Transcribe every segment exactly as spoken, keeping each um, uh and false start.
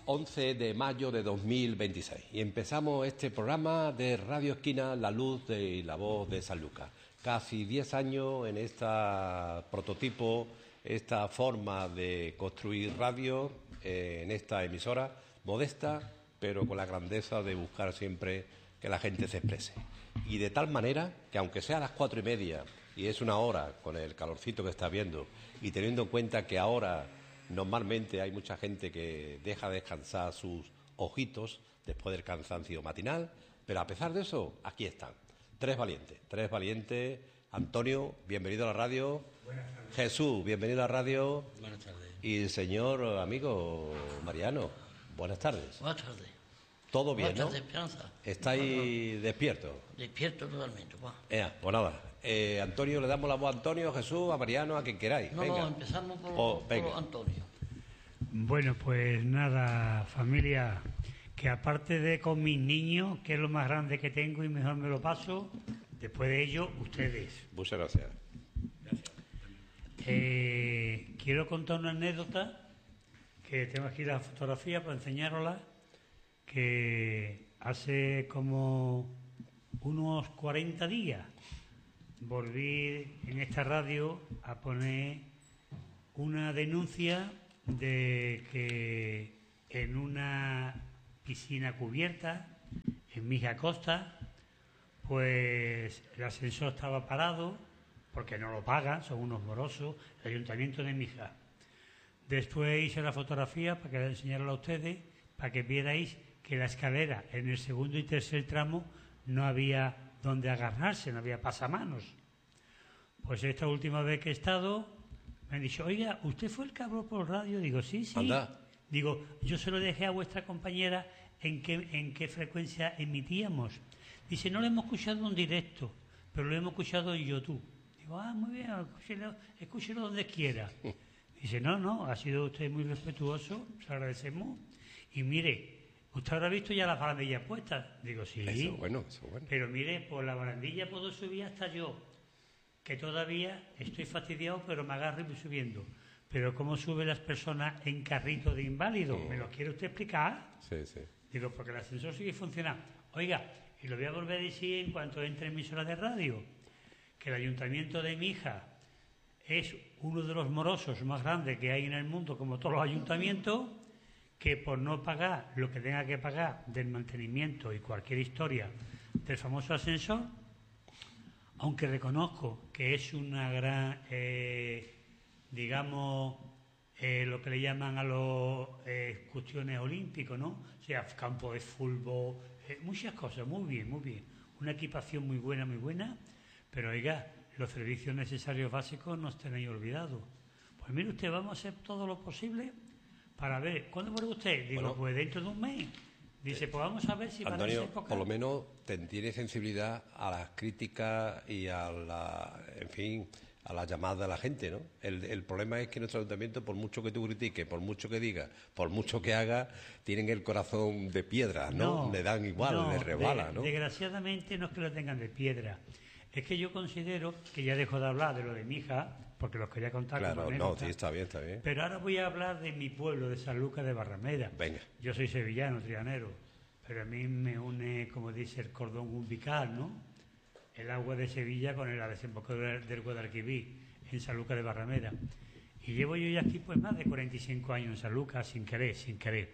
once de mayo de dos mil veintiséis y empezamos este programa de Radio Esquina, La Luz de, y la Voz de Sanlúcar. Casi diez años en este prototipo, esta forma de construir radio, eh, en esta emisora modesta, pero con la grandeza de buscar siempre que la gente se exprese. Y de tal manera que, aunque sea a las cuatro y media, y es una hora con el calorcito que está viendo, y teniendo en cuenta que ahora normalmente hay mucha gente que deja descansar sus ojitos después del cansancio matinal, pero a pesar de eso, aquí están. Tres valientes, tres valientes. Antonio, bienvenido a la radio. Buenas tardes. Jesús, bienvenido a la radio. Buenas tardes. Y el señor amigo Mariano, buenas tardes. Buenas tardes. Todo bien, Buenas ¿no? tardes, Esperanza. ¿Estáis No, no. despiertos? Despierto totalmente, va. Eh, pues nada, eh, Antonio, le damos la voz a Antonio, Jesús, a Mariano, a quien queráis. No, venga. no, empezamos por, Oh, por venga. Antonio. Bueno, pues nada, familia, que aparte de con mis niños, que es lo más grande que tengo y mejor me lo paso, después de ello, ustedes. Muchas gracias. Eh, quiero contar una anécdota, que tengo aquí la fotografía para enseñárosla, que hace como unos cuarenta días volví en esta radio a poner una denuncia de que en una piscina cubierta en Mija Costa, pues el ascensor estaba parado porque no lo pagan, son unos morosos, el ayuntamiento de Mija. Después hice la fotografía para que la enseñara a ustedes, para que vierais que la escalera en el segundo y tercer tramo no había donde agarrarse, no había pasamanos. Pues esta última vez que he estado, me han dicho, oiga, ¿usted fue el que habló por radio? Digo, sí, sí. Anda. Digo, yo se lo dejé a vuestra compañera en qué, en qué frecuencia emitíamos. Dice, no lo hemos escuchado en directo, pero lo hemos escuchado en YouTube. Digo, ah, muy bien, escúchelo, escúchelo donde quiera. Dice, no, no, ha sido usted muy respetuoso, se agradecemos. Y mire, ¿usted habrá visto ya las barandillas puestas? Digo, sí. Eso es bueno, eso es bueno. Pero mire, por la barandilla puedo subir hasta yo, que todavía estoy fastidiado, pero me agarro y voy subiendo. Pero ¿cómo suben las personas en carrito de inválido? Mm. ¿Me lo quiere usted explicar? Sí, sí. Digo, porque el ascensor sigue funcionando. Oiga, y lo voy a volver a decir en cuanto entre en emisora de radio, que el ayuntamiento de Mija es uno de los morosos más grandes que hay en el mundo, como todos los ayuntamientos, que por no pagar lo que tenga que pagar del mantenimiento y cualquier historia del famoso ascensor, aunque reconozco que es una gran, eh, digamos, eh, lo que le llaman a los eh, cuestiones olímpicos, ¿no? O sea, campo de fútbol, eh, muchas cosas, muy bien, muy bien. Una equipación muy buena, muy buena, pero oiga, los servicios necesarios básicos no estén ahí olvidados. Pues mire usted, vamos a hacer todo lo posible para ver, ¿cuándo vuelve usted? Digo, Bueno, pues dentro de un mes. Dice, pues vamos a ver si para esa Antonio, época... por lo menos te- tiene sensibilidad a las críticas y a la, en fin, a la llamada de la gente, ¿no? El, el problema es que nuestro ayuntamiento, por mucho que tú critiques, por mucho que digas, por mucho que hagas, tienen el corazón de piedra, ¿no? Le dan igual, no, le rebala, de- ¿no? Desgraciadamente no es que lo tengan de piedra. Es que yo considero que ya dejo de hablar de lo de mi hija, porque los quería contar como Claro, no, anécdota. sí, está bien, está bien. Pero ahora voy a hablar de mi pueblo, de Sanlúcar de Barrameda. Venga. Yo soy sevillano, trianero, pero a mí me une, como dice, el cordón umbilical, ¿no? El agua de Sevilla con la desembocadura del Guadalquivir, en Sanlúcar de Barrameda. Y llevo yo ya aquí pues más de cuarenta y cinco años en Sanlúcar, sin querer, sin querer.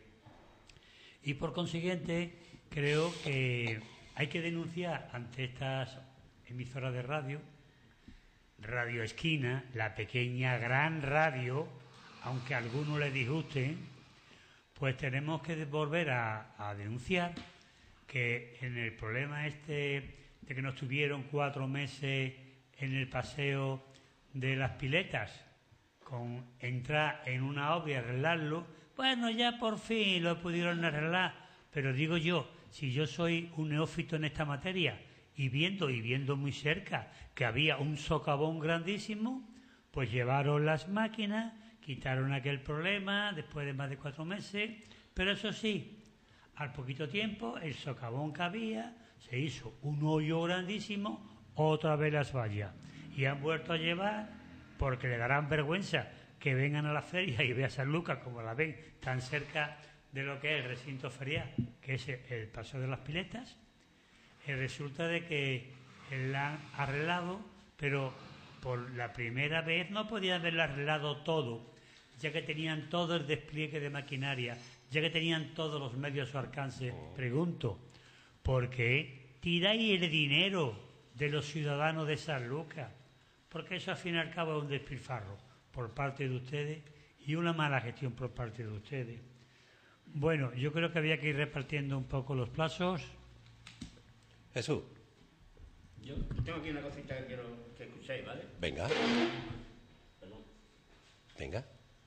Y por consiguiente, creo que hay que denunciar ante estas emisoras de radio, Radio Esquina, la pequeña gran radio, aunque a algunos les disguste, pues tenemos que volver a, a denunciar que en el problema este de que nos tuvieron cuatro meses en el paseo de las piletas, con entrar en una obra y arreglarlo, bueno, ya por fin lo pudieron arreglar, pero digo yo, si yo soy un neófito en esta materia, y viendo, y viendo muy cerca que había un socavón grandísimo, pues llevaron las máquinas, quitaron aquel problema después de más de cuatro meses, pero eso sí, al poquito tiempo el socavón que había, se hizo un hoyo grandísimo, otra vez las vallas, y han vuelto a llevar, porque le darán vergüenza que vengan a la feria y vean San Lucas como la ven tan cerca de lo que es el recinto ferial, que es el Paseo de las Piletas, y resulta de que la han arreglado, pero por la primera vez no podían haberlo arreglado todo, ya que tenían todo el despliegue de maquinaria, ya que tenían todos los medios a su alcance. Pregunto, ¿por qué tiráis el dinero de los ciudadanos de San Lucas? Porque eso al fin y al cabo es un despilfarro por parte de ustedes y una mala gestión por parte de ustedes. Bueno, yo creo que había que ir repartiendo un poco los plazos. Jesús. Yo tengo aquí una cosita que quiero que escuchéis, ¿vale? Venga. Perdón. Venga.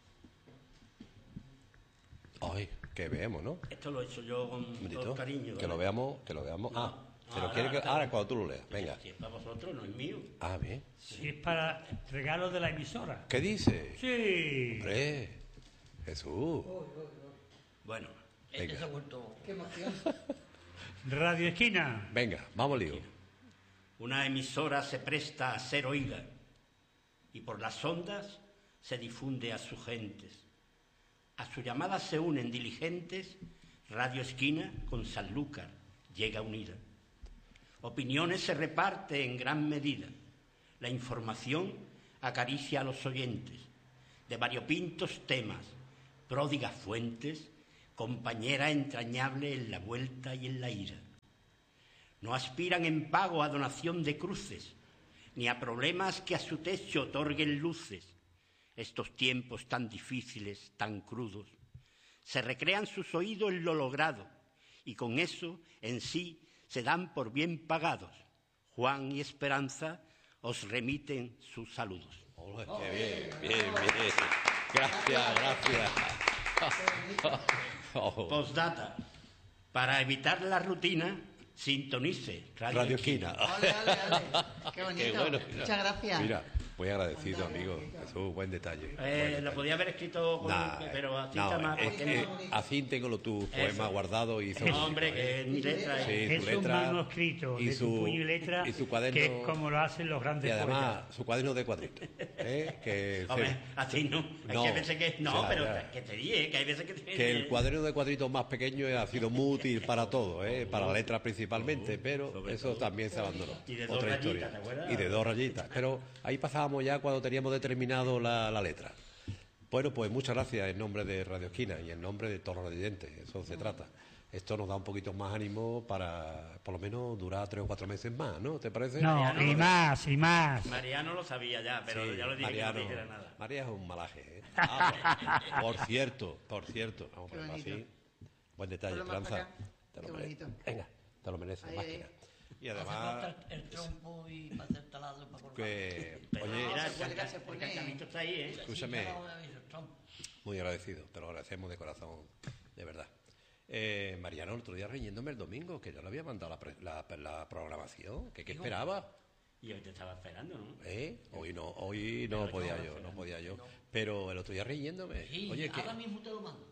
Ay, que veamos, ¿no? Esto lo he hecho yo con Un todo momentito, cariño. que ¿vale? lo veamos, que lo veamos. No, Ah, pero ahora, quiere que ahora, ahora cuando tú lo leas. Venga. Si es para vosotros, no es mío. Ah, bien. Si es para regalo de la emisora. ¿Qué dice? Sí. Hombre, Jesús. Bueno, Venga. este se ha vuelto ¡Qué emoción! Radio Esquina. Venga, vamos lío. una emisora se presta a ser oída y por las ondas se difunde a sus gentes. A su llamada se unen diligentes, Radio Esquina con Sanlúcar llega unida. Opiniones se reparte en gran medida, la información acaricia a los oyentes, de variopintos temas, pródigas fuentes, compañera entrañable en la vuelta y en la ira. No aspiran en pago a donación de cruces, ni a problemas que a su techo otorguen luces. Estos tiempos tan difíciles, tan crudos, se recrean sus oídos en lo logrado, y con eso en sí se dan por bien pagados. Juan y Esperanza os remiten sus saludos. Ole, qué bien, bien, bien. Gracias, gracias. Oh. Postdata. Para evitar la rutina, sintonice Radio, Radio Esquina. ¡Ole, ole, ole! ¡Qué bonito! Qué bueno. Muchas gracias. Mira, muy agradecido, amigo. Jesús, buen detalle. Buen Eh, detalle. lo podía haber escrito con Nah, pero así no, está más. es porque que no- así tengo tu poema Eso. guardado y su No, hombre, que es mi letra. Sí, eh. Es su un letra manuscrito y de su- su puño y letra, y su cuaderno- que es como lo hacen los y grandes además poetas. su cuaderno de cuadritos. ¿eh? Que, se- Hombre, así no. Hay No, que veces que. No, será, pero será. que te dije, que hay veces que. que el cuaderno de cuadritos más pequeño ha sido muy útil para todo, ¿eh? Para la letra principalmente, pero sobre eso todo. también se abandonó. Y de dos Otra rayitas, historia. ¿te acuerdas? Y de dos rayitas. Pero ahí pasábamos ya cuando teníamos determinado la, la letra. Bueno, pues muchas gracias en nombre de Radio Esquina y en nombre de todos los residentes, eso se trata. Esto nos da un poquito más ánimo para, por lo menos, durar tres o cuatro meses más, ¿no? ¿Te parece? No, Mariano, y más, y más. Mariano lo sabía ya, pero Sí, ya lo dije Mariano, que no dijera nada. María es un malaje, ¿eh? Ah, por cierto, por cierto. Vamos a Qué ponerlo así. bonito. Buen detalle, Ponlo más Esperanza. para acá. Te lo Qué mereces. bonito. Venga, te lo mereces, Ahí, máquina. Y Hace además, falta el trompo y para hacer talado para colgar. que, Pero oye, mira, se el, cuelga, canca- se el pone- cancamito está ahí, ¿eh? escúchame, Sí, claro, el trompo. muy agradecido, te lo agradecemos de corazón, de verdad. Eh, Mariano, el otro día riñéndome el domingo, que yo le había mandado la, pre- la, la programación, que qué Digo, esperaba. Y hoy te estaba esperando, ¿no? ¿Eh? Hoy no, hoy no Pero podía no, yo, no Fernando, podía yo. no. Pero el otro día riñéndome. Sí, Oye, que ahora mismo te lo mando.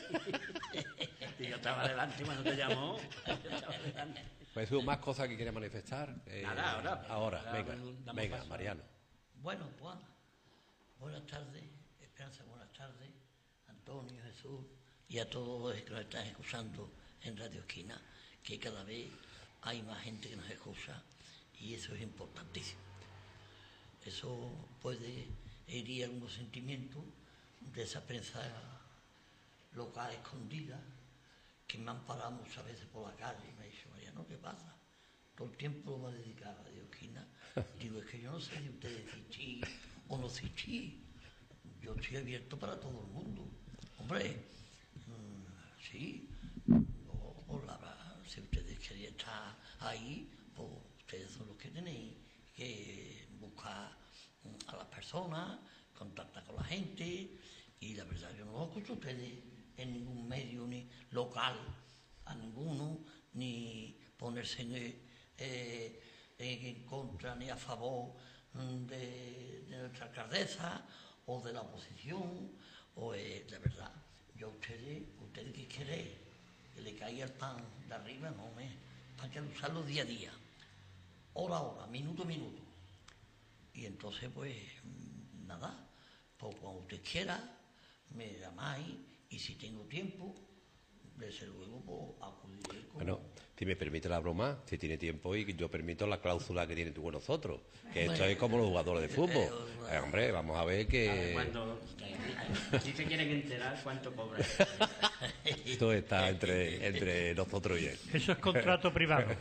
Y yo estaba delante cuando te llamó. Yo estaba delante. pues hubo más cosas que quería manifestar. Eh, Nada, ahora. Ahora, Ahora venga, damos venga, paso. Mariano. Bueno, Juan, buenas tardes, Esperanza, buenas tardes, Antonio, Jesús y a todos los que nos están escuchando en Radio Esquina, que cada vez hay más gente que nos escucha y eso es importantísimo. Eso puede herir algunos sentimientos de esa prensa local escondida que me han parado muchas veces por la calle y me ha dicho, Mariano, ¿qué pasa? Todo el tiempo lo va a dedicar a Radio Esquina. Digo, es que yo no sé si ustedes sí o no sí. Yo estoy abierto para todo el mundo. Hombre, mm, sí, no, por la verdad, si ustedes quieren estar ahí, pues ustedes son los que tenéis que buscar mm, a las personas, contactar con la gente, y la verdad yo no los escucho a ustedes en ningún medio ni local, a ninguno, ni ponerse en, eh, en, en contra ni a favor mm, de, de nuestra alcaldesa o de la oposición, o eh, la verdad, yo a ustedes, ustedes que queréis, que le caiga el pan de arriba, no me, para que usarlo día a día, hora a hora, minuto a minuto. Y entonces, pues, mm, nada, pues cuando usted quiera, me llamáis, y si tengo tiempo, desde luego, pues, acudiré como... Bueno, si me permite la broma, si tiene tiempo, y yo permito la cláusula que tienen tú con nosotros, que esto Bueno, es como los jugadores de fútbol. eh, Eh, hombre, vamos a ver A ver, que cuando, si se quieren enterar cuánto cobran. esto está entre, entre nosotros y él. Eso es contrato privado.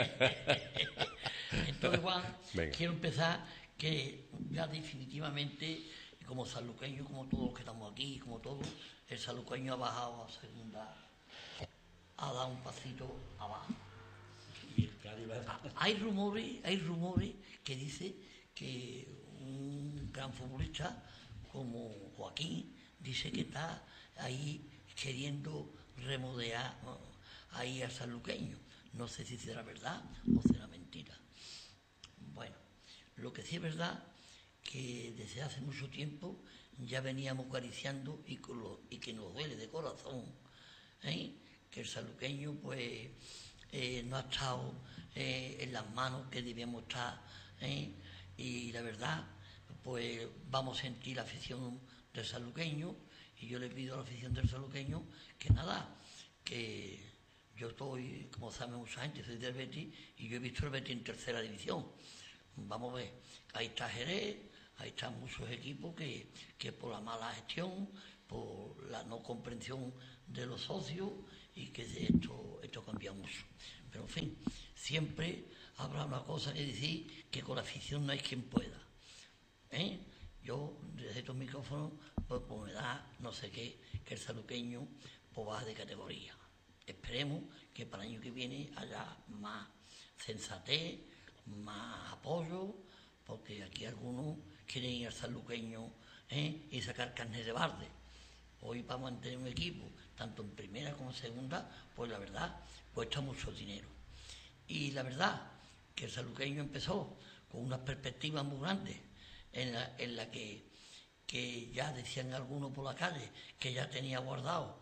Entonces, Juan, Venga. quiero empezar que ya definitivamente, como sanluqueño, como todos los que estamos aquí, como todos, el sanluqueño ha bajado a segunda, ha dado un pasito abajo. Y el Cádiz va- Hay rumores, hay rumores que dice que un gran futbolista como Joaquín dice que está ahí queriendo remodelar, ¿no?, ahí al sanluqueño. No sé si será verdad o será mentira. Bueno, lo que sí es verdad que desde hace mucho tiempo ya veníamos acariciando y, con lo- y que nos duele de corazón, ¿eh?, que el sanluqueño pues eh, no ha estado eh, en las manos que debíamos estar, ¿eh? Y la verdad pues vamos a sentir la afición del sanluqueño, y yo le pido a la afición del sanluqueño que nada, que yo estoy, como sabe mucha gente, soy del Betis y yo he visto el Betis en tercera división. Vamos a ver, ahí está Jerez, ahí están muchos equipos que, que por la mala gestión, por la no comprensión de los socios, y que esto, esto cambia mucho. Pero en fin, siempre habrá una cosa que decir, que con la afición no hay quien pueda. ¿Eh? Yo, desde estos micrófonos, pues, pues me da no sé qué, que el sanluqueño pues baja de categoría. Esperemos que para el año que viene haya más sensatez, más apoyo, porque aquí algunos quieren ir al sanluqueño, ¿eh?, y sacar carne de barde. Hoy vamos a tener un equipo, tanto en primera como en segunda, pues la verdad, cuesta mucho dinero. Y la verdad, que el sanluqueño empezó con unas perspectivas muy grandes, en la, en la que, que ya decían algunos por la calle, que ya tenía guardado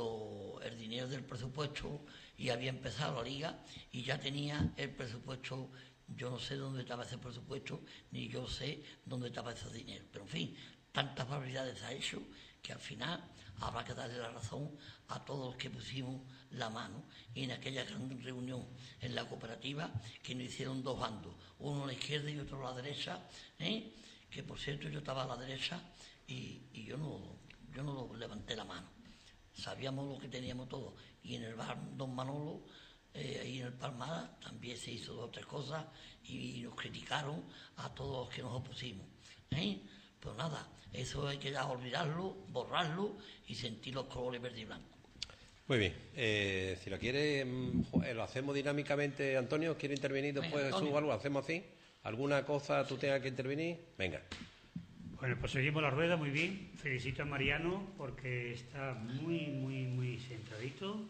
lo, el dinero del presupuesto, y había empezado la liga, y ya tenía el presupuesto. Yo no sé dónde estaba ese presupuesto, ni yo sé dónde estaba ese dinero. Pero en fin, tantas barbaridades ha hecho que al final habrá que darle la razón a todos los que pusimos la mano. Y en aquella gran reunión en la cooperativa, que nos hicieron dos bandos, uno a la izquierda y otro a la derecha, ¿eh?, que por cierto yo estaba a la derecha y, y yo no yo no levanté la mano. Sabíamos lo que teníamos todos. Y en el bar Don Manolo, eh, ahí en el Palmada, también se hizo dos o tres cosas y nos criticaron a todos los que nos opusimos, ¿eh? Pues nada, eso hay que ya olvidarlo, borrarlo y sentir los colores verde y blanco. Muy bien. Eh, si lo quiere, mm, jo- lo hacemos dinámicamente. Antonio, ¿quiere intervenir después Venga, de Jesús Antonio. o algo? ¿Hacemos así? ¿Alguna cosa tú tengas que intervenir? Venga. Bueno, pues seguimos la rueda, muy bien. Felicito a Mariano porque está muy, muy, muy centradito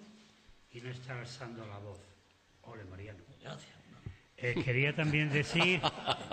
y no está alzando la voz. Ole, Mariano. Gracias. Eh, quería también decir,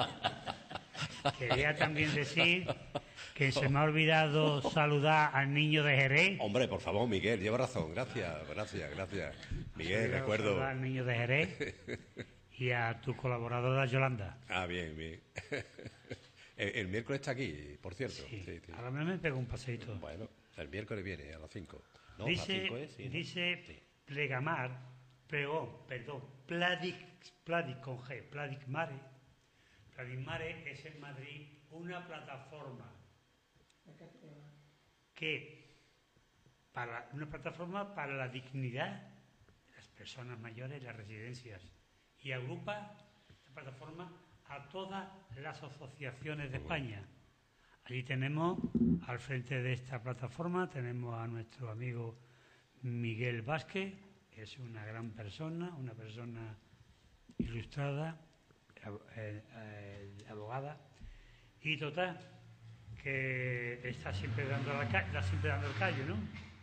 quería también decir que se me ha olvidado saludar al niño de Jerez. Hombre, por favor, Miguel, lleva razón. Gracias, gracias, gracias. Miguel, Se me ha olvidado recuerdo. saludar al niño de Jerez y a tu colaboradora Yolanda. Ah, bien, bien. El, el miércoles está aquí, por cierto. Sí. Sí, sí. Ahora me pego un paseíto. Bueno, el miércoles viene a las cinco. No, a las Dice, cinco es, sí, ¿no? dice Sí. Plegamar, pregón, perdón, Pladic, Pladic con G, Pladic Mare. Pladic Mare es en Madrid una plataforma que para una plataforma para la dignidad de las personas mayores, las residencias, y agrupa esta plataforma a todas las asociaciones de España. Allí tenemos, al frente de esta plataforma, tenemos a nuestro amigo Miguel Vázquez, que es una gran persona, una persona ilustrada, ab- eh, eh, abogada, y total, que está siempre dando, la ca- está siempre dando el callo, ¿no?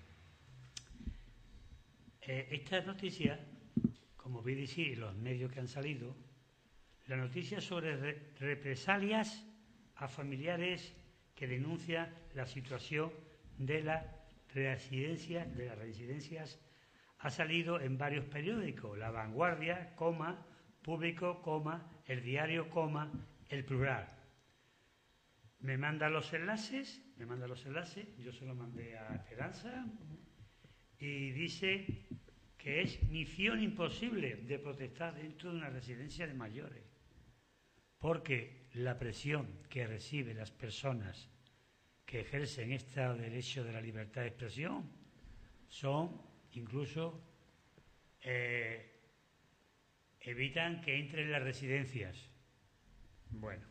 Eh, esta noticia, como vi decir en los medios que han salido, la noticia sobre re- represalias a familiares que denuncian la situación de la residencia, de las residencias, ha salido en varios periódicos: La Vanguardia, coma, Público, coma, El Diario, coma, El Plural. Me manda los enlaces, me manda los enlaces, yo se los mandé a Esperanza y dice que es misión imposible de protestar dentro de una residencia de mayores, porque la presión que reciben las personas que ejercen este derecho de la libertad de expresión son incluso eh, evitan que entren en las residencias. Bueno,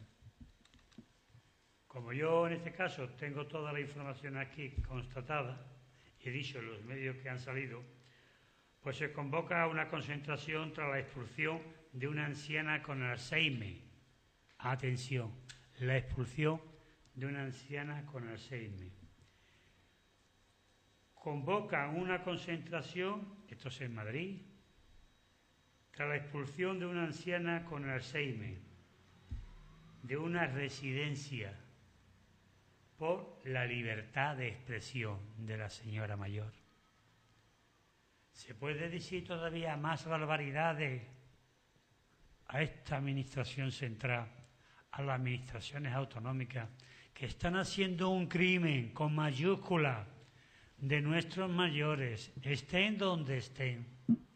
como yo en este caso tengo toda la información aquí constatada, he dicho en los medios que han salido, pues se convoca una concentración tras la expulsión de una anciana con Alzheimer. Atención, la expulsión de una anciana con Alzheimer. Convocan una concentración, esto es en Madrid, tras la expulsión de una anciana con Alzheimer de una residencia por la libertad de expresión de la señora mayor. ¿Se puede decir todavía más barbaridades a esta administración central, a las administraciones autonómicas, que están haciendo un crimen con mayúscula de nuestros mayores, estén donde estén?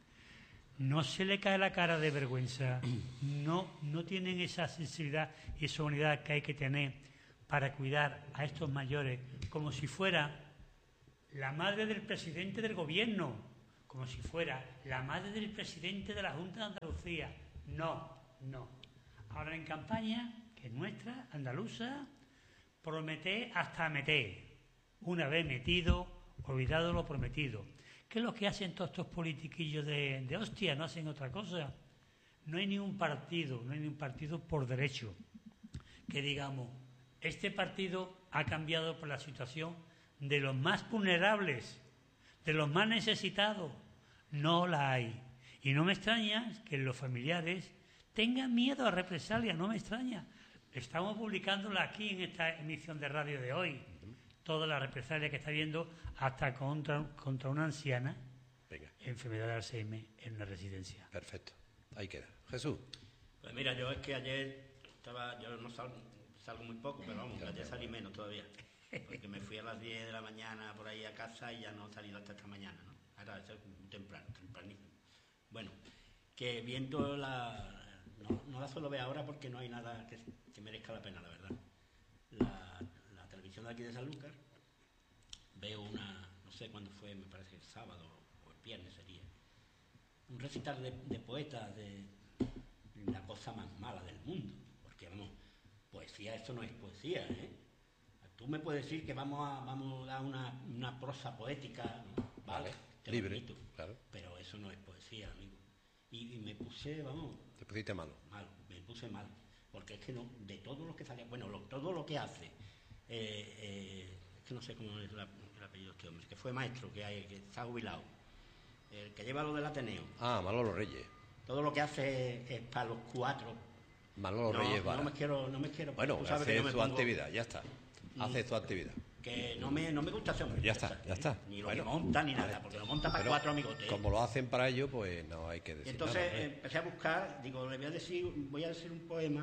No se le cae la cara de vergüenza, no, no tienen esa sensibilidad y esa unidad que hay que tener para cuidar a estos mayores como si fuera la madre del presidente del gobierno, como si fuera la madre del presidente de la Junta de Andalucía. No, no. Ahora en campaña, que es nuestra, andaluza, promete hasta meter. Una vez metido, olvidado lo prometido. ¿Qué es lo que hacen todos estos politiquillos de, de hostia? No hacen otra cosa. No hay ni un partido, no hay ni un partido por derecho que digamos, este partido ha cambiado por la situación de los más vulnerables, de los más necesitados. No la hay. Y no me extraña que los familiares tengan miedo a represalias, no me extraña. Estamos publicándola aquí en esta emisión de radio de hoy. Toda la represalia que está viendo hasta contra, contra una anciana. Venga. Enfermedad de Alzheimer en una residencia. Perfecto, ahí queda. Jesús. Pues mira, yo es que ayer estaba, yo no salgo, salgo muy poco, pero vamos, ayer salí menos todavía, porque me fui a las diez de la mañana por ahí a casa y ya no he salido hasta esta mañana, ¿no? Ahora es temprano, tempranísimo. Bueno, que viendo la, no, no la suelo ver ahora porque no hay nada que, que merezca la pena, la verdad. La, la televisión de aquí de Sanlúcar, veo una, no sé cuándo fue, me parece el sábado o el viernes sería, un recital de, de poetas de la cosa más mala del mundo, porque vamos, poesía, eso no es poesía, ¿eh? Tú me puedes decir que vamos a, vamos a dar una, una prosa poética, ¿no? Vale, vale, libre, claro. Pero eso no es poesía, amigo. Y, y me puse, vamos... Te pusiste malo. Mal, me puse mal, porque es que no, de todo lo que salía, bueno, lo, todo lo que hace, eh, eh, es que no sé cómo es la, el apellido de este hombre, que fue maestro, que, hay, que está jubilado, el que lleva lo del Ateneo. Ah, Manolo Reyes. Todo lo que hace es, es para los cuatro. Manolo no, Reyes Vara. No me quiero, no me quiero. Bueno, hace no su pongo... actividad, ya está. Hace su actividad. Que no me, no me gusta ese hombre. Ya está, ya está. Ni lo bueno, que monta ni vale. nada, porque lo monta para Pero, cuatro amigotes. Como lo hacen para ello, pues no hay que decir Entonces nada, ¿eh? empecé a buscar, digo, le voy a decir, voy a decir un poema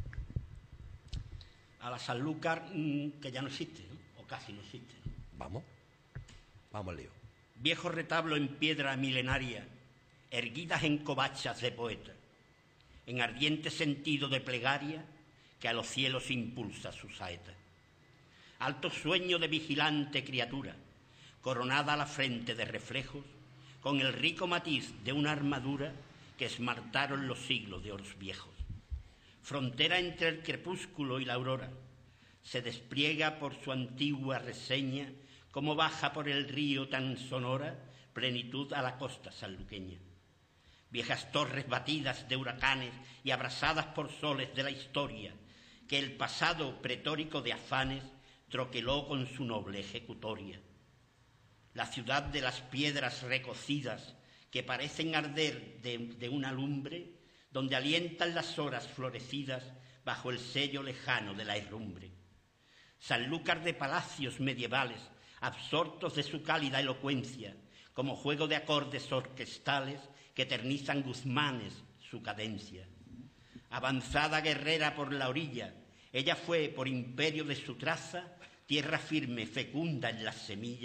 a la Sanlúcar mmm, que ya no existe, ¿no? O casi no existe, ¿no? Vamos, vamos al lío. Viejo retablo en piedra milenaria, erguidas en covachas de poeta, en ardiente sentido de plegaria que a los cielos impulsa su saeta. Alto sueño de vigilante criatura, coronada a la frente de reflejos, con el rico matiz de una armadura que esmartaron los siglos de oros viejos. Frontera entre el crepúsculo y la aurora, se despliega por su antigua reseña, como baja por el río tan sonora, plenitud a la costa sanluqueña. Viejas torres batidas de huracanes y abrasadas por soles de la historia, que el pasado pretórico de afanes troqueló con su noble ejecutoria. La ciudad de las piedras recocidas, que parecen arder de, de una lumbre, donde alientan las horas florecidas bajo el sello lejano de la herrumbre. Sanlúcar de palacios medievales, absortos de su cálida elocuencia, como juego de acordes orquestales que eternizan Guzmanes su cadencia. Avanzada guerrera por la orilla, ella fue, por imperio de su traza, tierra firme, fecunda en las semillas,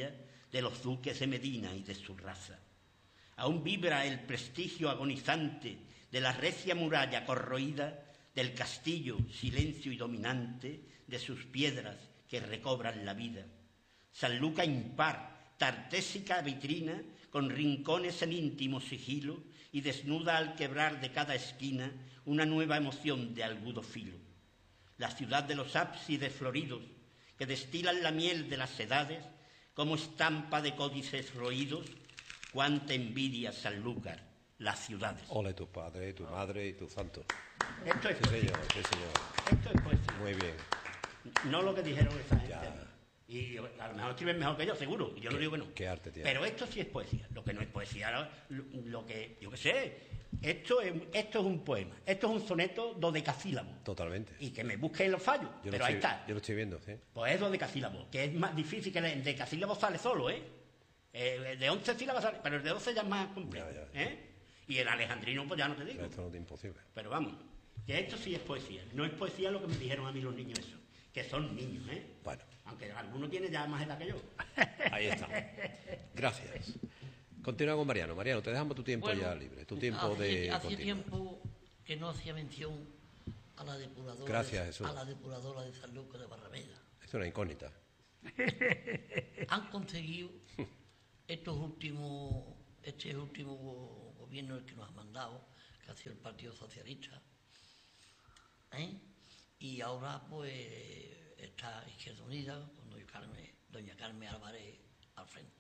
de los duques de Medina y de su raza. Aún vibra el prestigio agonizante de la recia muralla corroída, del castillo, silencio y dominante, de sus piedras que recobran la vida. Sanlúcar impar, tartésica vitrina, con rincones en íntimo sigilo, y desnuda al quebrar de cada esquina una nueva emoción de agudo filo. La ciudad de los ábsides floridos, que destilan la miel de las edades, como estampa de códices roídos, cuánta envidia Sanlúcar, las ciudades. Ole tu padre, tu madre y tu santo. Esto es Sí, poesía. señor, sí, señor. Esto es poesía. Muy bien. No lo que dijeron esa gente. Ya. Y a lo mejor escriben mejor que yo, seguro. Y yo no ¿Qué- digo que no. qué arte tiene? Pero esto sí es poesía. Lo que no es poesía, lo, lo que, yo qué sé, esto es, esto es un poema. Esto es un soneto dodecasílabo. Totalmente. Y que me busquen los fallos. Yo pero lo ahí estoy, está. yo lo estoy viendo, sí. Pues es dodecasílabo, que es más difícil que el decasílabo sale solo, ¿eh? Eh, el de once sílabas sale, pero el de doce ya es más complejo. Ya, ya. ¿Eh? Y el alejandrino, pues ya no te digo. Pero esto no es imposible. Pero vamos, que esto sí es poesía. No es poesía lo que me dijeron a mí los niños eso, que son niños, ¿eh? Bueno, Aunque alguno tiene ya más edad que yo. ahí estamos. Gracias. Continúa con Mariano. Mariano, te dejamos tu tiempo Bueno, ya libre, tu tiempo hace, de hace continuar. tiempo que no hacía mención a la depuradora, Gracias, de, Jesús. a la depuradora de Sanlúcar de Barrameda. Es una incógnita. Han conseguido estos últimos, este último go- gobierno el que nos ha mandado, que ha sido el Partido Socialista, ¿eh? Y ahora pues está Izquierda Unida con doña Carmen, doña Carmen Álvarez al frente.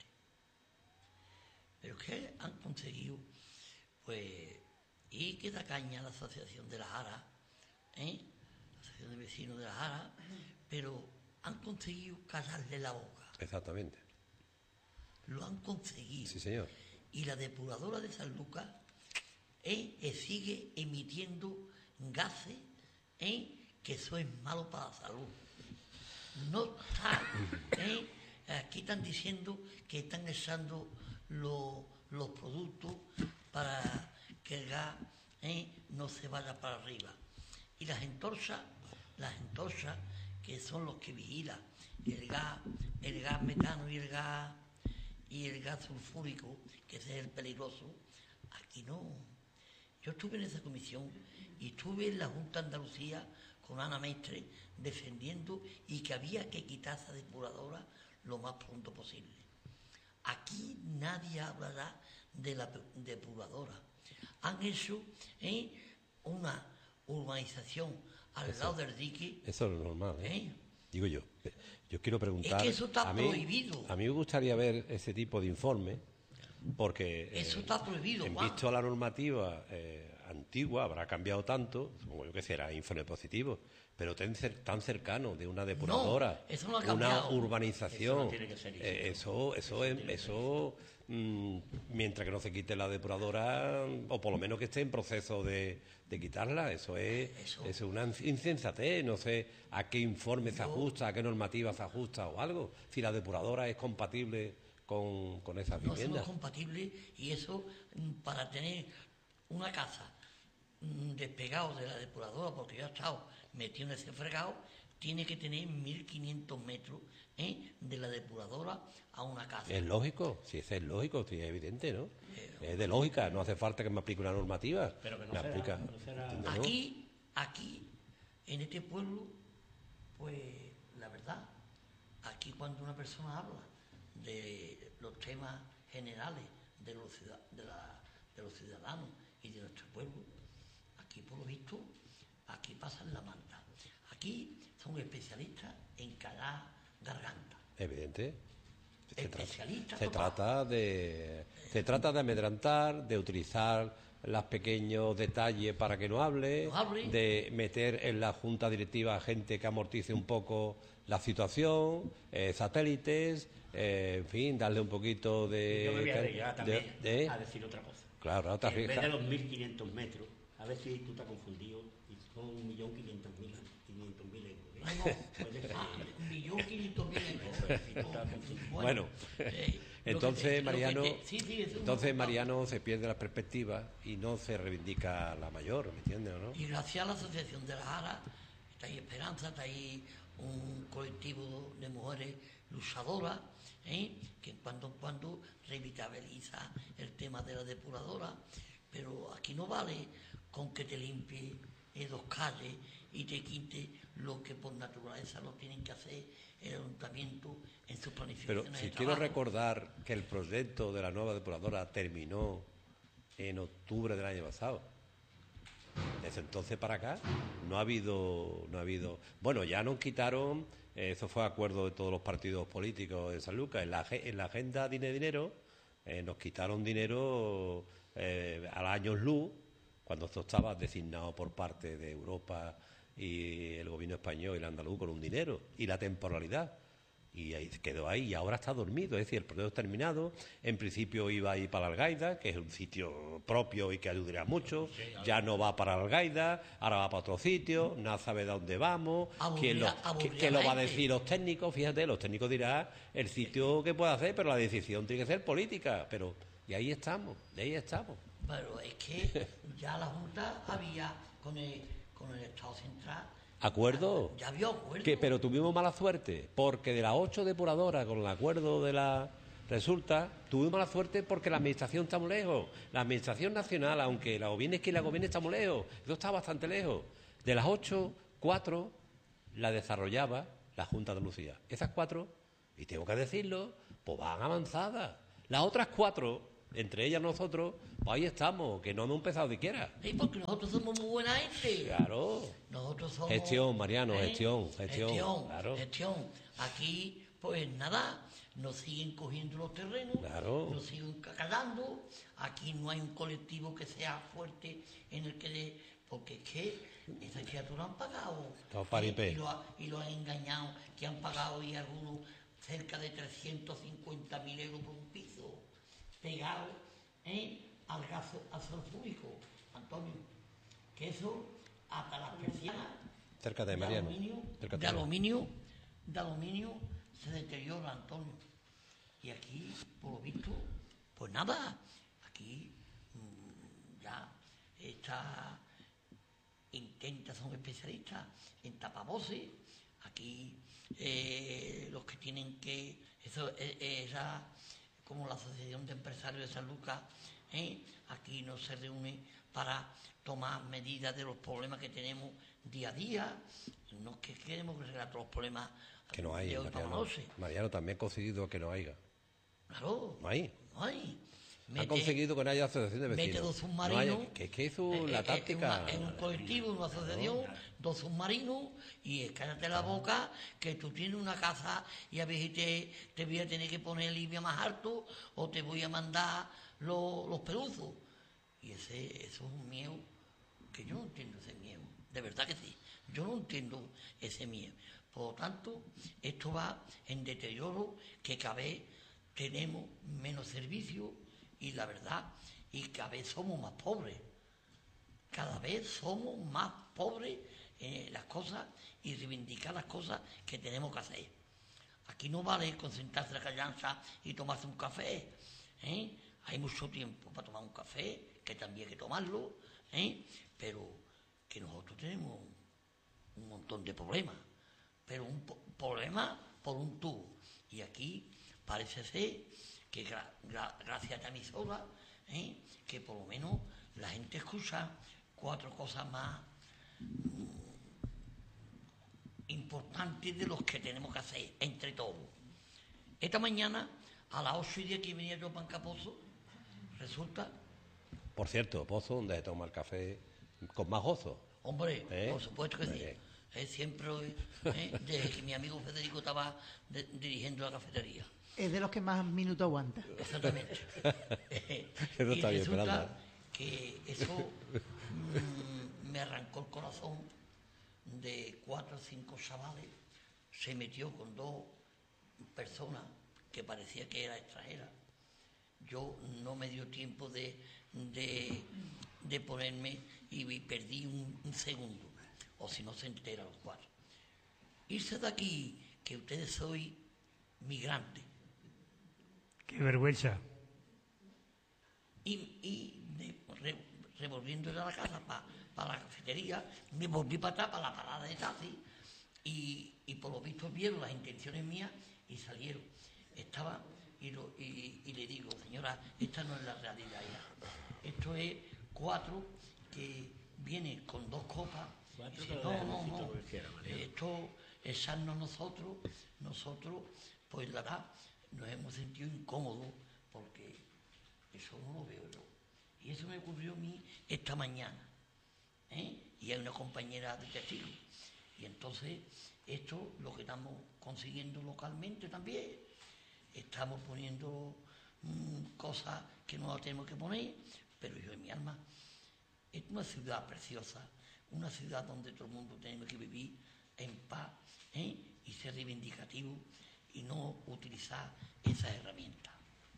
Pero que han conseguido, pues, y que da caña a la Asociación de la Jara, ¿eh? La Asociación de Vecinos de la Jara, pero han conseguido callarle la boca. Exactamente. Lo han conseguido. Sí, señor. Y la depuradora de Sanlúcar eh, eh, sigue emitiendo gases eh, que eso es malo para la salud. No está, eh, aquí están diciendo que están echando lo- los productos para que el gas eh, no se vaya para arriba. Y las entorchas, las entorchas que son los que vigilan el gas, el gas metano y el gas y el gas sulfúrico, que ese es el peligroso, aquí no. Yo estuve en esa comisión y estuve en la Junta de Andalucía con Ana Mestre defendiendo y que había que quitar esa depuradora lo más pronto posible. Aquí nadie hablará de la pe- depuradora. Han hecho eh, una urbanización al Eso. lado del dique. Eso es lo normal, ¿eh? ¿eh? Digo yo. Yo quiero preguntar... Es que eso está a mí, prohibido. A mí me gustaría ver ese tipo de informe, porque... Eso eh, está prohibido, En Juan. visto a la normativa eh, antigua, habrá cambiado tanto, supongo yo que será informe positivo, pero tan, cer- tan cercano de una depuradora, eso no ha una cambiado. urbanización, Eso no tiene que ser, eh, eso. eso, eso, es- eso mm, mientras que no se quite la depuradora, o por lo menos que esté en proceso de, de quitarla, eso es, Eso. eso es una insensatez, no sé a qué informe se ajusta, a qué normativa se ajusta o algo, si la depuradora es compatible con, con esas No somos viviendas. compatibles y eso mm, para tener una casa mm, despegado de la depuradora, porque yo he estado metido en ese fregado, tiene que tener mil quinientos metros ¿eh? de la depuradora a una casa. Es lógico, si es lógico, sí, es evidente, ¿no? Es de lógica, no hace falta que me aplique una normativa. Pero que no me será- aplica, no será- ¿entiendes, no? Aquí, aquí, en este pueblo, pues la verdad, aquí cuando una persona habla de los temas generales de los, ciudad- de, la- de los ciudadanos y de nuestro pueblo, aquí por lo visto, aquí pasan la manta. Aquí son especialistas en callar garganta. Evidente. Se, trata, Especialista se total. trata de se trata de amedrantar, de utilizar los pequeños detalles para que no hable, No hable. de meter en la junta directiva a gente que amortice un poco la situación, eh, satélites, eh, en fin, darle un poquito de... Yo me voy a de- arriesgar también de- a decir otra cosa. Claro, no te En vez de arriesgas. los mil quinientos metros, a ver si tú te has confundido, y son un millón quinientos mil euros. ¿eh? No, no, Puede ser. ah, un millón quinientos mil euros. Pues, si tú estás confundido. Bueno, eh, lo entonces que te- lo que Mariano, te- sí, sí, eso es entonces un- Mariano se pierde la perspectiva y no se reivindica la mayor, ¿me entiendes o no? Y gracias a la Asociación de la Jara, está ahí Esperanza, está ahí un colectivo de mujeres luchadora, ¿eh? que en cuando en cuando revitaliza el tema de la depuradora, pero aquí no vale con que te limpie eh, dos calles y te quite lo que por naturaleza lo tienen que hacer el ayuntamiento en sus planificaciones. Pero si de quiero trabajo. recordar que el proyecto de la nueva depuradora terminó en octubre del año pasado. Desde entonces para acá no ha habido, no ha habido. Bueno, ya nos quitaron, eh, eso fue acuerdo de todos los partidos políticos en San Lucas, en la, en la agenda Dine Dinero, eh, nos quitaron dinero eh, al año luz, cuando esto estaba designado por parte de Europa y el gobierno español y el andaluz con un dinero, y la temporalidad. Y ahí quedó ahí, y ahora está dormido, es decir, el proyecto terminado. En principio iba a ir para Algaida, que es un sitio propio y que ayudaría mucho. Ya no va para Algaida, ahora va para otro sitio, nadie sabe de dónde vamos, quién lo, qué, qué lo va a decir los técnicos. Fíjate, los técnicos dirán el sitio que puede hacer, pero la decisión tiene que ser política. Pero y ahí estamos, de ahí estamos. Pero es que ya la Junta había, con el, con el Estado Central... ¿Acuerdo? Ya había acuerdo. Que, pero tuvimos mala suerte, porque de las ocho depuradoras, con el acuerdo de la... Resulta, tuvimos mala suerte porque la administración está muy lejos. La administración nacional, aunque la gobierne que la gobierne, está muy lejos. Eso está bastante lejos. De las ocho, cuatro la desarrollaba la Junta de Andalucía. Esas cuatro, y tengo que decirlo, pues van avanzadas. Las otras cuatro, entre ellas nosotros, pues ahí estamos, que no hemos empezado siquiera. Sí, porque nosotros somos muy buena gente. Claro. Nosotros somos... Gestión, Mariano, ¿eh? gestión, gestión, Gestión, claro. gestión. Aquí, pues nada, nos siguen cogiendo los terrenos, Claro. nos siguen cacallando. Aquí no hay un colectivo que sea fuerte en el que... De, porque es que esas criaturas han pagado. Todo paripé. Y lo, ha- y lo han engañado, que han pagado y algunos cerca de trescientos cincuenta mil euros por un piso, pegado ¿eh? al gas al sulfúrico, Antonio. Que eso, hasta las persianas Cerca de de Mariano. aluminio, Cerca de aluminio, de aluminio se deteriora, Antonio. Y aquí, por lo visto, pues nada, aquí mmm, ya está, intenta, son especialistas en tapavoces. Aquí eh, los que tienen que, eso eh, esa, como la Asociación de Empresarios de San Lucas, ¿eh? aquí no se reúne para tomar medidas de los problemas que tenemos día a día. No es que queremos arreglar todos los problemas Que no hay, de hoy para la Mariano. noche. Mariano también ha conseguido que no haya. Claro. No hay. No hay. Ha conseguido que no haya asociación de vecinos. Mete dos No submarinos. hay- que es que eso, eh, la eh, táctica... En, una- en un colectivo, en una asociación, dos submarinos, y es cállate la boca, que tú tienes una casa y a ver si te, te voy a tener que poner el libia más alto o te voy a mandar lo- los peluzos. Y ese, eso es un miedo que yo no entiendo, ese miedo. De verdad que sí. Yo no entiendo ese miedo. Por lo tanto, esto va en deterioro, que cada vez tenemos menos servicios y la verdad, y cada vez somos más pobres. Cada vez somos más pobres en las cosas y reivindicar las cosas que tenemos que hacer. Aquí no vale concentrarse en la callanza y tomarse un café. ¿eh? Hay mucho tiempo para tomar un café, que también hay que tomarlo, ¿eh? pero que nosotros tenemos un montón de problemas, pero un po- problema por un tubo. Y aquí parece ser que gra- gra- gracias a esta emisora, ¿eh? que por lo menos la gente escucha cuatro cosas más mm, importantes de los que tenemos que hacer entre todos. Esta mañana, a las ocho y diez que venía yo para Pozo, resulta, Por cierto, Pozo, donde se toma el café con más gozo. hombre, ¿Eh? por supuesto que sí. Hombre. Eh, siempre, eh, desde que mi amigo Federico estaba de- dirigiendo la cafetería. Es de los que más minutos aguanta. Exactamente. Eh, Eso y está bien, resulta Fernanda. que eso mm, me arrancó el corazón de cuatro o cinco chavales. Se metió con dos personas que parecía que era extranjera. Yo no me dio tiempo de, de, de ponerme y vi- perdí un, un segundo, o si no se entera los cuatro. Irse de aquí, que ustedes sois migrantes, Qué vergüenza. y, y de- re- revolviéndole a la casa para la cafetería, me volví para atrás para la parada de taxi y, y por lo visto vieron las intenciones mías y salieron. Estaba, y, lo, y, y le digo, señora, esta no es la realidad ya. Esto es cuatro que vienen con dos copas. Cuatro Y que dice, lo no, dejan no, si no, tú lo quieras, Mariano. esto es sano nosotros, nosotros, pues la verdad, nos hemos sentido incómodos porque eso no lo veo yo. Y eso me ocurrió a mí esta mañana. ¿eh? Y hay una compañera de testigo. Y entonces, esto lo que estamos consiguiendo localmente también. Estamos poniendo mmm, cosas que no las tenemos que poner, pero yo en mi alma, es una ciudad preciosa, una ciudad donde todo el mundo tenemos que vivir en paz ¿eh? y ser reivindicativo y no utilizar esas herramientas.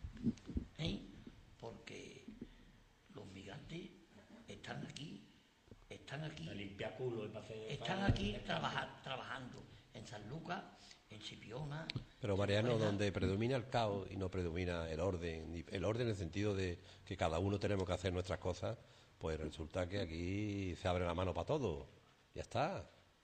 ¿eh? Porque los migrantes están aquí, están aquí, Para limpiar culo y para hacer... están aquí trabajar, trabajando en San Lucas, en Chipiona. Pero Mariano, en donde predomina el caos y no predomina el orden, ni- el orden en el sentido de que cada uno tenemos que hacer nuestras cosas, pues resulta que aquí se abre la mano para todo. Ya está.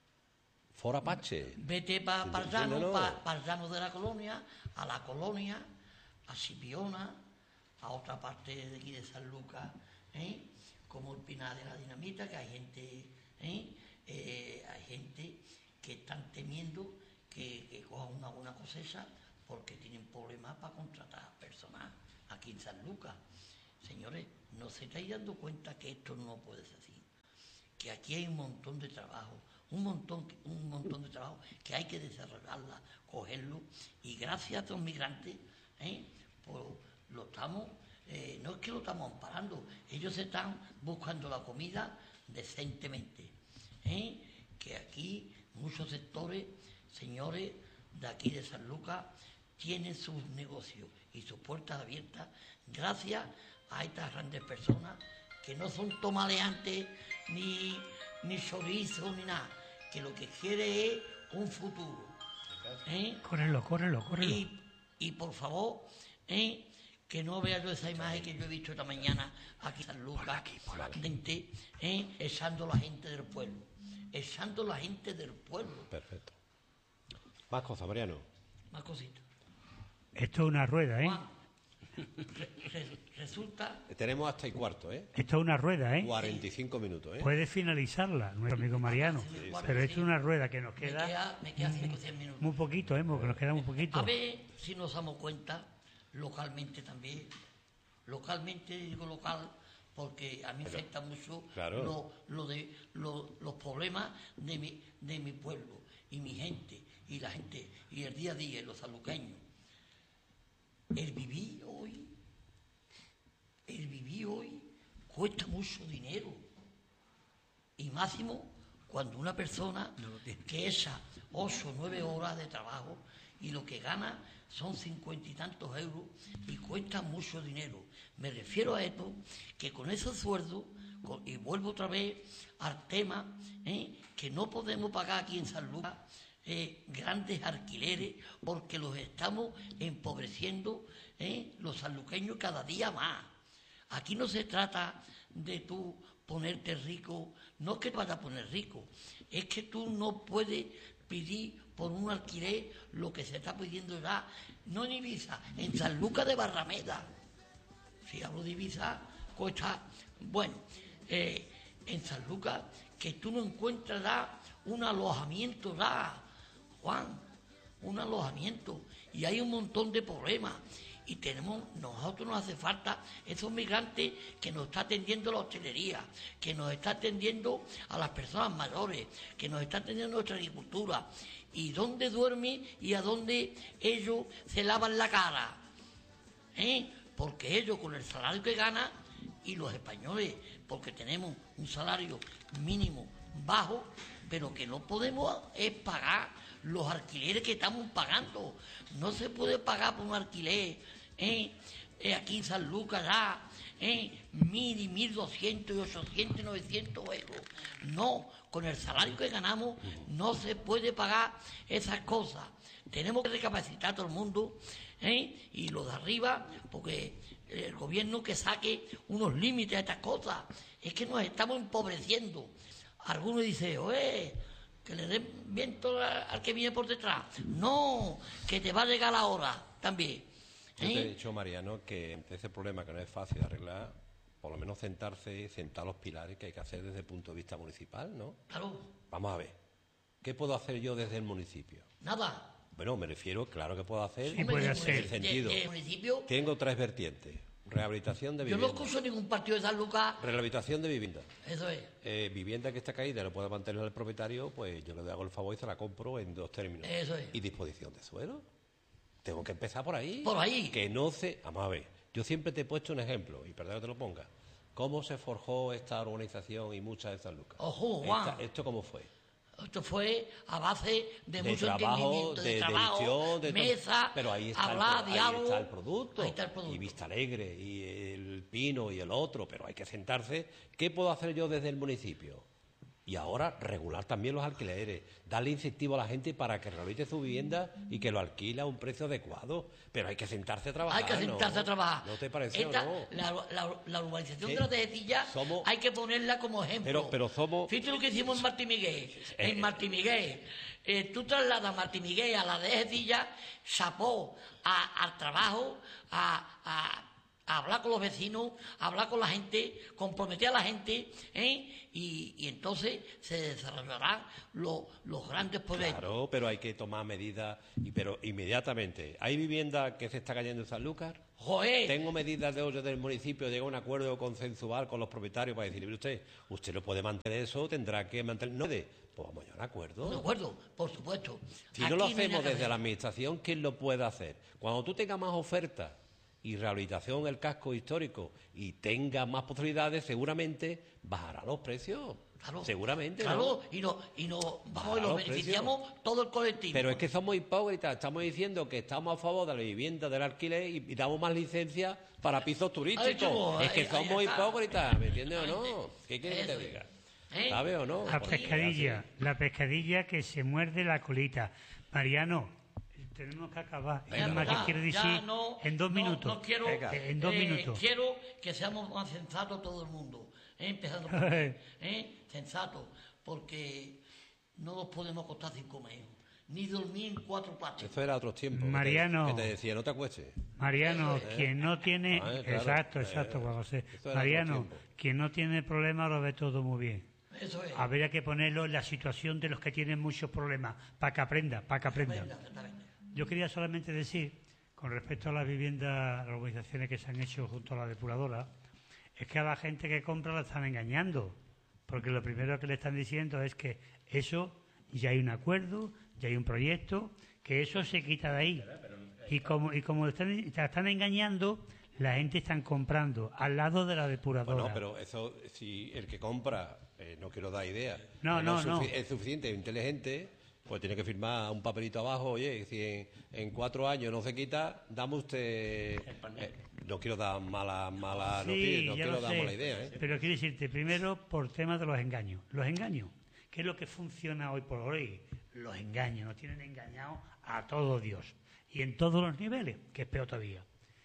Fora Pache. Vete para Sí, pa sí, el llano, no, no. para el llano de la colonia, a la colonia, a Chipiona, a otra parte de aquí de San Lucas, ¿eh? como el Pinar de la Dinamita, que hay gente, ¿eh? Eh, hay gente que están temiendo que, que cojan una buena cosecha porque tienen problemas para contratar personal aquí en San Lucas. Señores, no se estáis dando cuenta que esto no puede ser así, que aquí hay un montón de trabajo, un montón, un montón de trabajo que hay que desarrollarla, cogerlo, y gracias a los migrantes, ¿eh? pues lo estamos, eh, no es que lo estamos amparando, ellos están buscando la comida decentemente, ¿eh? que aquí muchos sectores, señores de aquí de San Lucas, tienen sus negocios y sus puertas abiertas gracias a estas grandes personas que no son tomaleantes ni, ni chorizos ni nada, que lo que quiere es un futuro. ¿eh? Córrelo, córrelo, córrelo. Y, y por favor, ¿eh? que no vea yo esa imagen que yo he visto esta mañana aquí en San Lucas, gente, ¿eh? echando la gente del pueblo, echando la gente del pueblo. Perfecto. Más cosas, Mariano. Más cositas. Esto es una rueda, ¿eh? Juan, re- re- resulta, Tenemos hasta y cuarto, ¿eh? Esto es una rueda, ¿eh? cuarenta y cinco minutos, ¿eh? Puede finalizarla, nuestro amigo Mariano. Sí, sí. Pero esto es una rueda que nos me queda queda, me queda cinco o cien minutos. muy poquito, ¿eh? Porque nos queda muy poquito. A ver si nos damos cuenta, localmente también, localmente digo local, porque a mí me afecta mucho claro. lo, lo de, lo- los problemas de mi, de mi pueblo y mi gente, y la gente, y el día a día, y los saluqueños. El vivir hoy, el vivir hoy cuesta mucho dinero. Y máximo cuando una persona que echa ocho o nueve horas de trabajo y lo que gana son cincuenta y tantos euros y cuesta mucho dinero. Me refiero a esto, que con esos sueldos, con- y vuelvo otra vez al tema, ¿eh? que no podemos pagar aquí en San Lucas eh, grandes alquileres porque los estamos empobreciendo ¿eh? los sanluqueños cada día más. Aquí no se trata de tú ponerte rico, no es que te vas a poner rico, es que tú no puedes pedir por un alquiler lo que se está pidiendo ya, no en Ibiza, en San Lucas de Barrameda. Si hablo de Ibiza, cuesta, bueno, eh, en San Lucas, que tú no encuentras ya un alojamiento ya, Juan, un alojamiento, y hay un montón de problemas. Y tenemos, nosotros nos hace falta esos migrantes que nos está atendiendo la hostelería, que nos está atendiendo a las personas mayores, que nos está atendiendo nuestra agricultura. ¿Y dónde duermen y a dónde ellos se lavan la cara? ¿Eh? Porque ellos con el salario que ganan, y los españoles, porque tenemos un salario mínimo bajo, pero que no podemos es pagar los alquileres que estamos pagando. No se puede pagar por un alquiler ¿eh? Eh, aquí en San Lucas ya ¿eh? mil y mil doscientos y ochocientos y novecientos euros. No, con el salario que ganamos no se puede pagar esas cosas. Tenemos que recapacitar a todo el mundo ¿eh? y los de arriba, porque el gobierno que saque unos límites a estas cosas. Es que nos estamos empobreciendo. Algunos dicen, oye, que le den viento al que viene por detrás. No, que te va a llegar la hora también. Yo ¿eh? te he dicho, Mariano, que ese problema que no es fácil de arreglar, por lo menos sentarse y sentar los pilares que hay que hacer desde el punto de vista municipal, ¿no? Claro. Vamos a ver, ¿qué puedo hacer yo desde el municipio? Nada. Bueno, me refiero, claro que puedo hacer, Sí, puede en hacer. el sentido. De, de municipio, Tengo tres vertientes. Rehabilitación de yo vivienda. no escucho ningún partido de San Lucas. Rehabilitación de vivienda. Eso es. Eh, vivienda que está caída y no puede mantener el propietario, pues yo le hago el favor y se la compro en dos términos. Eso es. Y disposición de suelo. Tengo que empezar por ahí. Por ahí. Que no se... Vamos a ver, yo siempre te he puesto un ejemplo, y perdón que te lo ponga. ¿Cómo se forjó esta organización y muchas de San Lucas? Ojo, Juan. Esta- ¿Esto cómo fue? Esto fue a base de, De mucho trabajo, entendimiento, de, de trabajo, dirección, de to- mesa, pero ahí está, hablar, el, pro- diálogo. ahí está el producto. Ahí está el producto. Y Vista Alegre, y el Pino, y el otro, pero hay que sentarse. ¿Qué puedo hacer yo desde el municipio? Y ahora regular también los alquileres, darle incentivo a la gente para que rehabilite su vivienda y que lo alquile a un precio adecuado. Pero hay que sentarse a trabajar. Hay que sentarse ¿no? a trabajar. ¿No te parece o Esta, no? La, la, la urbanización Sí. de la Tejetilla Somos- hay que ponerla como ejemplo. Pero- pero somos- Fíjate lo que hicimos en Martí Miguel. Eh, En Martí Miguel. Eh, tú trasladas a Martí Miguel a la Tejetilla, chapó a- al trabajo, a, a- a hablar con los vecinos, a hablar con la gente, comprometer a la gente, ¿eh? y, y entonces se desarrollarán lo- los grandes proyectos. Claro, pero hay que tomar medidas, y, pero inmediatamente. ¿Hay vivienda que se está cayendo en Sanlúcar? Joder, Tengo medidas de hoy del municipio, llega a un acuerdo consensual con los propietarios para decirle, usted, usted no puede mantener eso, tendrá que mantener... No, de, pues vamos a llegar a un acuerdo. de acuerdo, por supuesto. Si no lo Aquí hay hacemos nada que desde hacer. la administración, ¿quién lo puede hacer? Cuando tú tengas más ofertas y rehabilitación en el casco histórico y tengas más posibilidades, seguramente bajará los precios. Claro, seguramente, claro, ¿no? y no, y no vamos Bajar y nos los beneficiamos todo el colectivo. Pero es que somos hipócritas, estamos diciendo que estamos a favor de la vivienda, del alquiler y, y damos más licencias para pisos turísticos. Ay, chico, es que ahí- somos ahí está. hipócritas, ¿me entiendes o no? ¿Qué quieres que Eso te es. diga? ¿Eh? ¿Sabes o no? La Porque pescadilla, así. la pescadilla que se muerde la colita. Mariano, tenemos que acabar. Venga, es más Ya, que quiero ya decir no- en dos no- minutos. no quiero, Venga. Eh, en dos eh, minutos. Quiero que seamos más sensatos todo el mundo, ¿eh? empezando por mí, ¿eh? sensatos, porque no nos podemos acostar sin comer, ni dormir en cuatro patas. Eso era otros tiempos. que te- Mariano. Que te, decía, no te acuestes. Mariano, Eso es. quien no tiene... Ah, claro. Exacto, exacto, Eh, Juan José. eso era Mariano, otro tiempo. quien no tiene problema lo ve todo muy bien. Eso es. Habría que ponerlo en la situación de los que tienen muchos problemas, para que aprenda, para que aprenda. Venga, exactamente. Yo quería solamente decir, con respecto a las viviendas, las urbanizaciones que se han hecho junto a la depuradora, es que a la gente que compra la están engañando, porque lo primero que le están diciendo es que eso ya hay un acuerdo, ya hay un proyecto, que eso se quita de ahí. Y como y como están, te están engañando, la gente están comprando al lado de la depuradora. Bueno, pero eso, si el que compra, eh, no quiero dar idea, No, eh, no, es, no. sufi- es suficiente, inteligente, pues tiene que firmar un papelito abajo, oye, si en, en cuatro años no se quita, dame usted... eh, no quiero dar mala, mala Sí, noticia, no ya quiero lo dar sé, mala idea, ¿eh? pero quiero decirte, primero por tema de los engaños. Los engaños, ¿qué es lo que funciona hoy por hoy? Los engaños, nos tienen engañados a todo Dios y en todos los niveles, que es peor todavía.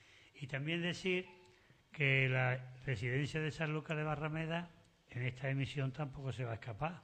Y también decir que la residencia de San Lucas de Barrameda en esta emisión tampoco se va a escapar,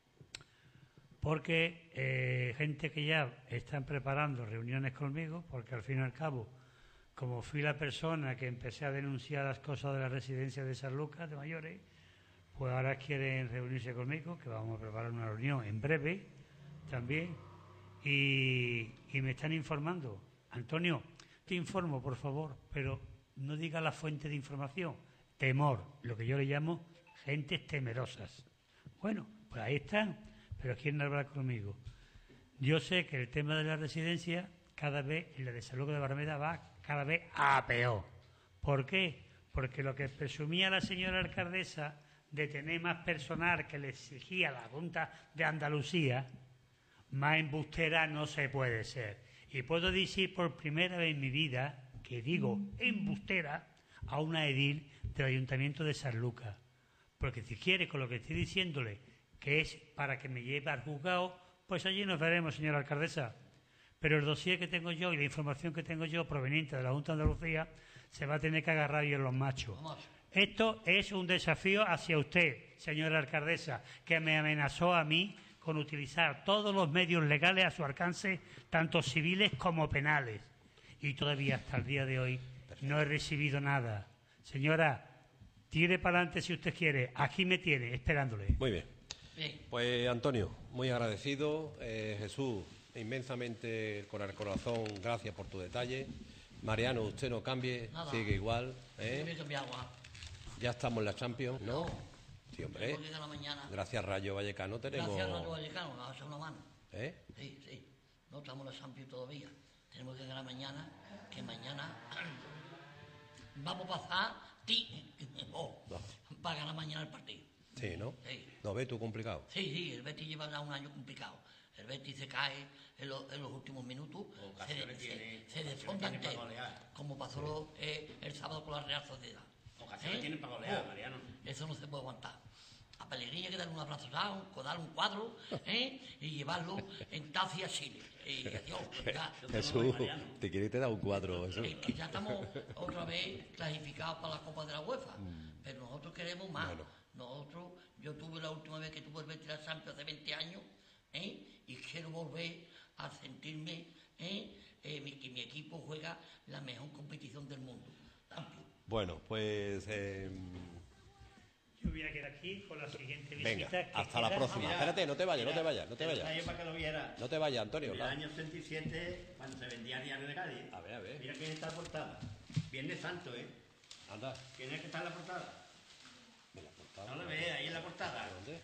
porque eh, gente que ya están preparando reuniones conmigo, porque al fin y al cabo, como fui la persona que empecé a denunciar las cosas de la residencia de San Lucas de mayores, pues ahora quieren reunirse conmigo, que vamos a preparar una reunión en breve también, y, y me están informando. Antonio, te informo, por favor, pero no diga la fuente de información. Temor, lo que yo le llamo gentes temerosas. Bueno, pues ahí están, pero quieren hablar conmigo. Yo sé que el tema de la residencia, cada vez, y la de San Lucas de Barrameda va cada vez a peor. ¿Por qué? Porque lo que presumía la señora alcaldesa de tener más personal que le exigía la Junta de Andalucía, más embustera no se puede ser. Y puedo decir por primera vez en mi vida que digo embustera a una edil del Ayuntamiento de San Lucas. Porque si quiere, con lo que estoy diciéndole, que es para que me lleve al juzgado, pues allí nos veremos, señora alcaldesa. Pero el dossier que tengo yo y la información que tengo yo proveniente de la Junta de Andalucía se va a tener que agarrar bien los machos. Esto es un desafío hacia usted, señora alcaldesa, que me amenazó a mí con utilizar todos los medios legales a su alcance, tanto civiles como penales. Y todavía hasta el día de hoy no he recibido nada. Señora, tire para adelante si usted quiere. Aquí me tiene, esperándole. Muy bien. Bien. Pues Antonio, muy agradecido. Eh, Jesús, inmensamente con el corazón, gracias por tu detalle. Mariano, usted no cambie, Nada. sigue igual. ¿eh? Yo voy a cambiar agua. Ya estamos en la Champions, ¿no? Sí, hombre. Tengo que ganar mañana. Gracias Rayo Vallecano tenemos... Gracias a Rayo Vallecano, me va a hacer una mano. ¿Eh? Sí, sí. No estamos en la Champions todavía. Tenemos que ganar mañana, que mañana vamos a pasar ti, oh, No. para ganar mañana el partido. Sí, ¿no? Sí. ¿No ves tú complicado? Sí, sí, el Betis lleva ya un año complicado. El Betis se cae en, lo- en los últimos minutos, se, Ocasiones se- tiene, se ocasiones desfonda tiene para entero, golear. como pasó lo- eh, el sábado con la Real Sociedad. Ocasiones ¿Eh? tienen para golear, Oh, Mariano. Eso no se puede aguantar. A Pellegrini hay que darle un abrazo, un, darle un cuadro ¿eh? y llevarlo en taxi a Chile. Y adiós, ya. Jesús, te quiere que te da un cuadro, Jesús. Es que ya estamos otra vez clasificados para la Copa de la UEFA, pero nosotros queremos más. Bueno. Nosotros, yo tuve la última vez que tuve el Betis la Champions hace veinte años, ¿eh? y quiero volver a sentirme ¿eh? Eh, mi- que mi equipo juega la mejor competición del mundo. Amplio. Bueno, pues... eh, Yo voy a quedar aquí con la siguiente visita. venga, que hasta la queda- próxima. Mira, Espérate, no te vayas, no te mira, vayas, no te lo vayas. traigo para que lo viera. No te vayas, Antonio. En el va. año ochenta y siete, cuando se vendía el diario de Cádiz. A ver, a ver. Mira quién está en la portada. Viernes Santo, ¿eh? Anda. ¿Quién es el que está en la portada? Me la portada. No lo ves, ahí en la portada. ¿Dónde?